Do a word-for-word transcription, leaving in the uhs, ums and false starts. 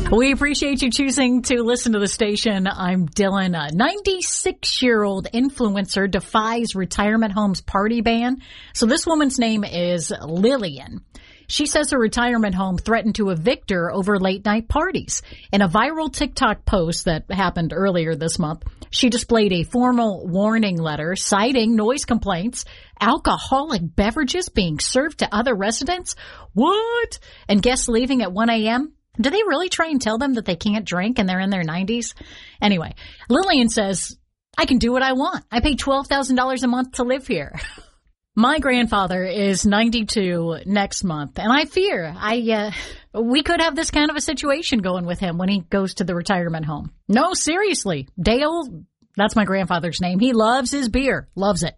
We appreciate you choosing to listen to the station. I'm Dylan. A ninety-six-year-old influencer defies retirement home's party ban. So this woman's name is Lillian. She says her retirement home threatened to evict her over late-night parties. In a viral TikTok post that happened earlier this month, she displayed a formal warning letter citing noise complaints, alcoholic beverages being served to other residents. What? And guests leaving at one a.m.? Do they really try and tell them that they can't drink and they're in their nineties? Anyway, Lillian says, I can do what I want. I pay twelve thousand dollars a month to live here. My grandfather is ninety-two next month, and I fear I uh, we could have this kind of a situation going with him when he goes to the retirement home. No, seriously. Dale, that's my grandfather's name. He loves his beer. Loves it.